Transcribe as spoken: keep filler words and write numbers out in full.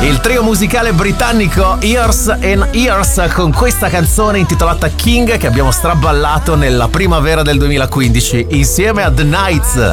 Il trio musicale britannico Years and Years con questa canzone intitolata King che abbiamo straballato nella primavera del duemilaquindici insieme a The Nights.